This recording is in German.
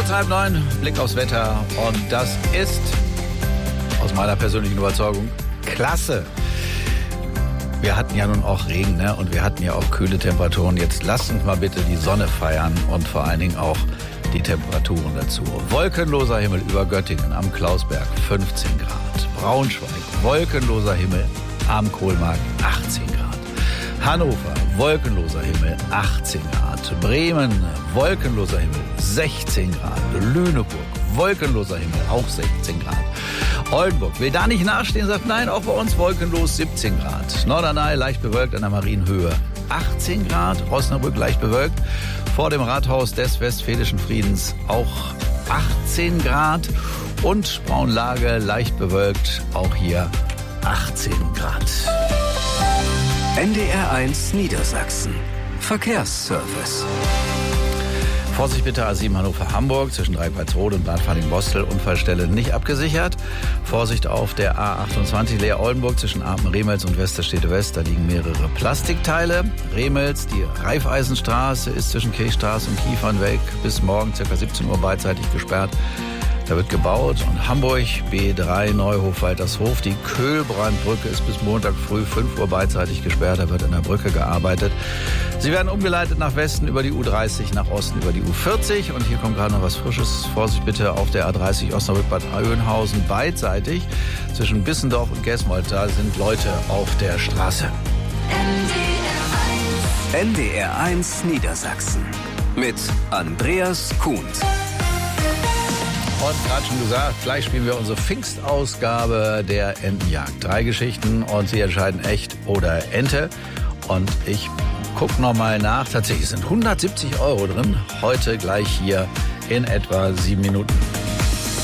Kurz 8:30, Blick aufs Wetter. Und das ist, aus meiner persönlichen Überzeugung, klasse. Wir hatten ja nun auch Regen, ne? Und wir hatten ja auch kühle Temperaturen. Jetzt lasst uns mal bitte die Sonne feiern und vor allen Dingen auch die Temperaturen dazu. Wolkenloser Himmel über Göttingen am Klausberg 15 Grad. Braunschweig, wolkenloser Himmel am Kohlmarkt 18 Grad. Hannover, wolkenloser Himmel 18 Grad. Bremen, wolkenloser Himmel 16 Grad. Lüneburg, wolkenloser Himmel auch 16 Grad. Oldenburg will da nicht nachstehen, sagt nein, auch bei uns wolkenlos 17 Grad. Norderney leicht bewölkt an der Marienhöhe 18 Grad. Osnabrück leicht bewölkt. Vor dem Rathaus des Westfälischen Friedens auch 18 Grad. Und Braunlage leicht bewölkt, auch hier 18 Grad. NDR1 Niedersachsen. Verkehrsservice. Vorsicht bitte A7 Hannover-Hamburg zwischen Dreieckpalsrode und Bad Falling-Bostel. Unfallstelle nicht abgesichert. Vorsicht auf der A28 Leer-Oldenburg zwischen Apen-Remels und Westerstede-West. Da liegen mehrere Plastikteile. Remels, die Raiffeisenstraße ist zwischen Kirchstraße und Kiefernweg bis morgen ca. 17 Uhr beidseitig gesperrt. Da wird gebaut. Und Hamburg, B3, Neuhof-Waltershof. Die Köhlbrandbrücke ist bis Montag früh 5 Uhr beidseitig gesperrt. Da wird an der Brücke gearbeitet. Sie werden umgeleitet nach Westen über die U30, nach Osten über die U40. Und hier kommt gerade noch was Frisches. Vorsicht bitte auf der A30 Osnabrück-Bad Oeynhausen beidseitig. Zwischen Bissendorf und Gesmold, da sind Leute auf der Straße. NDR1 Niedersachsen. Mit Andreas Kuhns. Und gerade schon gesagt, gleich spielen wir unsere Pfingstausgabe der Entenjagd. 3 Geschichten und sie entscheiden echt oder Ente. Und ich gucke nochmal nach. Tatsächlich sind 170 € drin. Heute gleich hier in etwa 7 Minuten.